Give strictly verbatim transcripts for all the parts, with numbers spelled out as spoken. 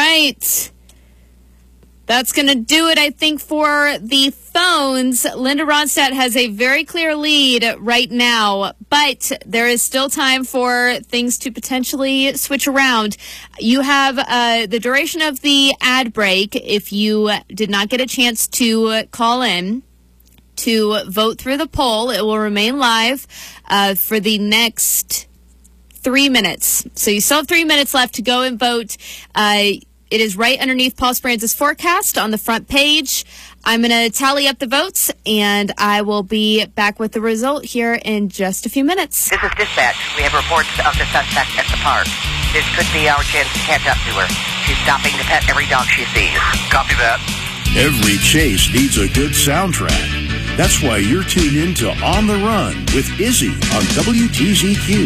right. That's going to do it, I think, for the phones. Linda Ronstadt has a very clear lead right now, but there is still time for things to potentially switch around. You have uh, the duration of the ad break. If you did not get a chance to call in to vote through the poll, it will remain live uh, for the next three minutes. So you still have three minutes left to go and vote. Uh, It is right underneath Paul Speranza's forecast on the front page. I'm going to tally up the votes, and I will be back with the result here in just a few minutes. This is dispatch. We have reports of the suspect at the park. This could be our chance to catch up to her. She's stopping to pet every dog she sees. Copy that. Every chase needs a good soundtrack. That's why you're tuned in to On the Run with Izzy on W T Z Q.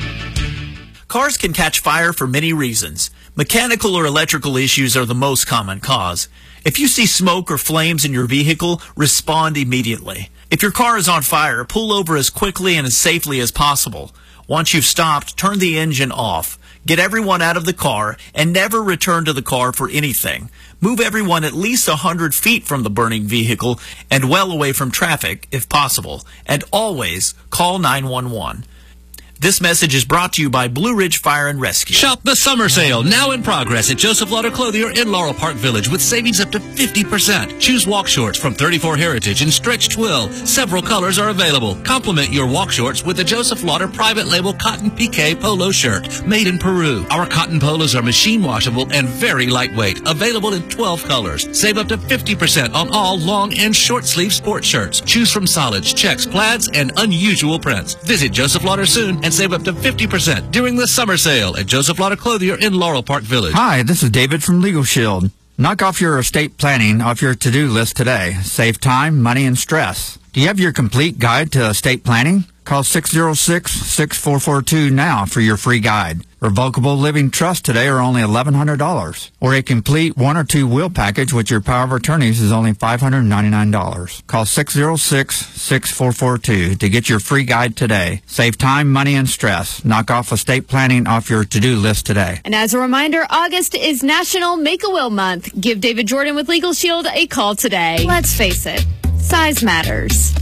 Cars can catch fire for many reasons. Mechanical or electrical issues are the most common cause. If you see smoke or flames in your vehicle, respond immediately. If your car is on fire, pull over as quickly and as safely as possible. Once you've stopped, turn the engine off. Get everyone out of the car and never return to the car for anything. Move everyone at least one hundred feet from the burning vehicle and well away from traffic if possible. And always call nine one one. This message is brought to you by Blue Ridge Fire and Rescue. Shop the summer sale, now in progress at Joseph Lauder Clothier in Laurel Park Village with savings up to fifty percent. Choose walk shorts from thirty-four Heritage and Stretch Twill. Several colors are available. Complement your walk shorts with a Joseph Lauder private label cotton pique polo shirt made in Peru. Our cotton polos are machine washable and very lightweight. Available in twelve colors. Save up to fifty percent on all long and short sleeve sport shirts. Choose from solids, checks, plaids, and unusual prints. Visit Joseph Lauder soon and save up to fifty percent during the summer sale at Joseph Lauder Clothier in Laurel Park Village. Hi, this is David from Legal Shield. Knock off your estate planning off your to-do list today. Save time, money, and stress. Do you have your complete guide to estate planning? Call six oh six, six four four two now for your free guide. Revocable living trusts today are only eleven hundred dollars. Or a complete one or two will package with your power of attorneys is only five hundred ninety-nine dollars. Call six oh six, six four four two to get your free guide today. Save time, money, and stress. Knock off estate planning off your to-do list today. And as a reminder, August is National Make-A-Will Month. Give David Jordan with Legal Shield a call today. Let's face it, size matters.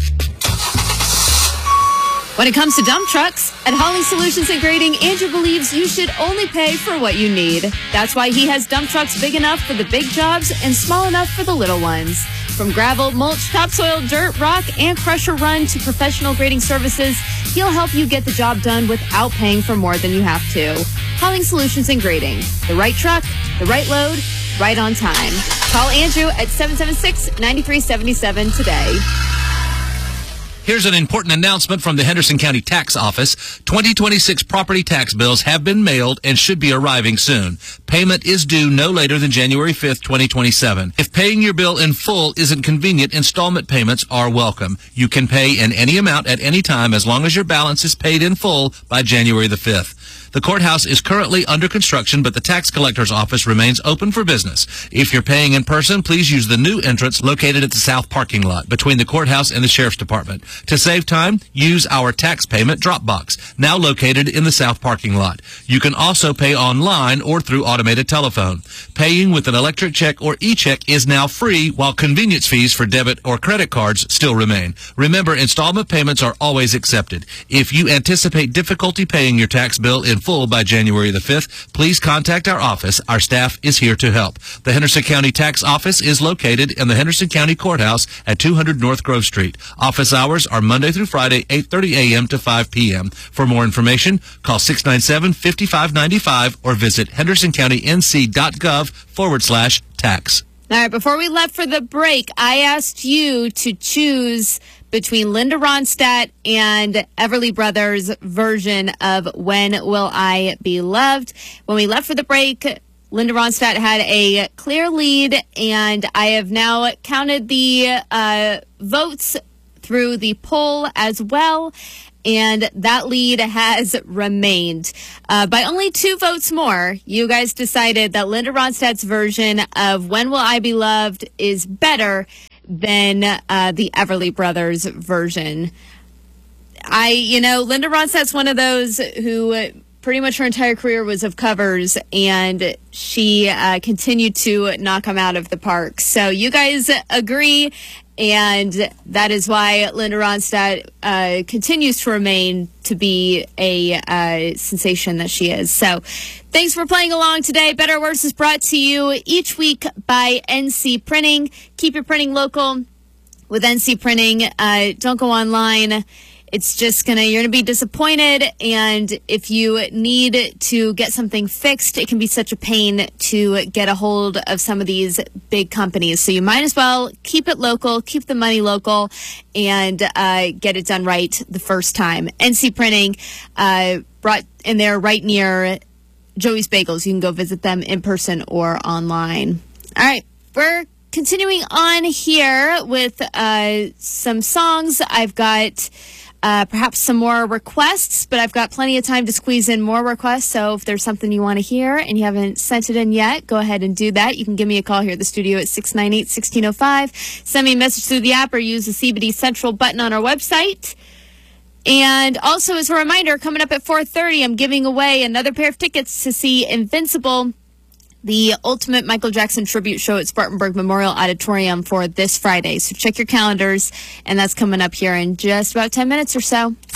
When it comes to dump trucks, at Hauling Solutions and Grading, Andrew believes you should only pay for what you need. That's why he has dump trucks big enough for the big jobs and small enough for the little ones. From gravel, mulch, topsoil, dirt, rock, and crusher run to professional grading services, he'll help you get the job done without paying for more than you have to. Hauling Solutions and Grading. The right truck, the right load, right on time. Call Andrew at seven seven six, nine three seven seven today. Here's an important announcement from the Henderson County Tax Office. twenty twenty-six property tax bills have been mailed and should be arriving soon. Payment is due no later than January fifth, twenty twenty-seven. If paying your bill in full isn't convenient, installment payments are welcome. You can pay in any amount at any time as long as your balance is paid in full by January the fifth. The courthouse is currently under construction, but the tax collector's office remains open for business. If you're paying in person, please use the new entrance located at the south parking lot between the courthouse and the sheriff's department. To save time, use our tax payment drop box, now located in the south parking lot. You can also pay online or through automated telephone. Paying with an electric check or e-check is now free, while convenience fees for debit or credit cards still remain. Remember, installment payments are always accepted. If you anticipate difficulty paying your tax bill in full by January the fifth, please contact our office. Our staff is here to help. The Henderson County Tax Office is located in the Henderson County Courthouse at two hundred North Grove Street. Office hours are Monday through Friday, eight thirty a.m. to five p.m. For more information, call six nine seven, five five nine five or visit hendersoncounty.nc.gov forward slash tax. All right, before we left for the break, I asked you to choose between Linda Ronstadt and Everly Brothers' version of When Will I Be Loved. When we left for the break, Linda Ronstadt had a clear lead, and I have now counted the uh, votes through the poll as well, and that lead has remained. Uh, by only two votes more, you guys decided that Linda Ronstadt's version of When Will I Be Loved is better than uh, the Everly Brothers version. I, you know, Linda Ronstadt's one of those who pretty much her entire career was of covers, and she uh, continued to knock them out of the park. So you guys agree, and that is why Linda Ronstadt uh, continues to remain to be a uh, sensation that she is. So thanks for playing along today. Better or Worse is brought to you each week by N C Printing. Keep your printing local with N C Printing. Uh, don't go online. It's just gonna, you're gonna be disappointed. And if you need to get something fixed, it can be such a pain to get a hold of some of these big companies. So you might as well keep it local, keep the money local, and uh, get it done right the first time. N C Printing, uh, brought in there right near Joey's Bagels. You can go visit them in person or online. All right, we're continuing on here with uh, some songs. I've got Uh, perhaps some more requests, but I've got plenty of time to squeeze in more requests. So if there's something you want to hear and you haven't sent it in yet, go ahead and do that. You can give me a call here at the studio at six nine eight, one six zero five. Send me a message through the app or use the C B D Central button on our website. And also, as a reminder, coming up at four thirty, I'm giving away another pair of tickets to see Invincible, the ultimate Michael Jackson tribute show at Spartanburg Memorial Auditorium for this Friday. So check your calendars, and that's coming up here in just about ten minutes or so.